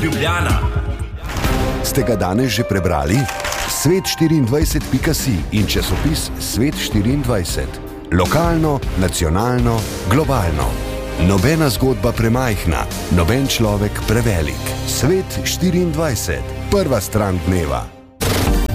Ljubljana. Ste ga danes že prebrali? Svet24.si in časopis Svet24. Lokalno, nacionalno, globalno. Nobena zgodba premajhna, noben človek prevelik. Svet24. Prva stran dneva.